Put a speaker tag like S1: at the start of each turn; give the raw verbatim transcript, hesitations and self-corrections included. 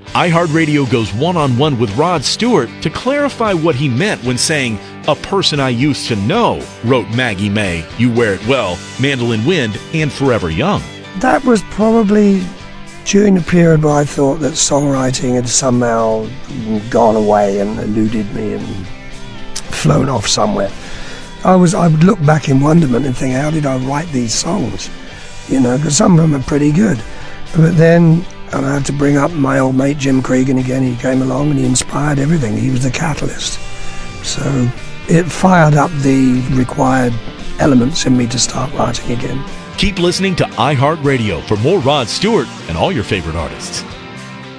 S1: iHeartRadio goes one-on-one with Rod Stewart to clarify what he meant when saying, "A person I used to know," wrote Maggie May, "You Wear It Well," Mandolin Wind, and Forever Young.
S2: That was probably during the period where I thought that songwriting had somehow gone away and eluded me and flown off somewhere. I was I would look back in wonderment and think, how did I write these songs? You know, because some of them are pretty good. But then and I had to bring up my old mate Jim Cregan again. He came along and he inspired everything. He was the catalyst. So it fired up the required elements in me to start writing again.
S1: Keep listening to iHeartRadio for more Rod Stewart and all your favorite artists.